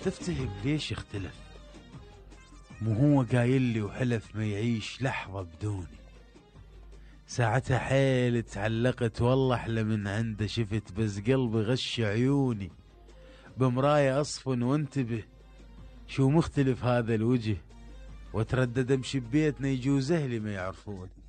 تفتهب ليش اختلف؟ مو هو قايل لي وحلف ما يعيش لحظة بدوني. ساعتها حيل تعلقت والله احلى من عنده شفت، بس قلبي غش عيوني بمراية اصفن وانتبه شو مختلف هذا الوجه، وتردد امشي ببيتنا يجوز اهلي ما يعرفوني.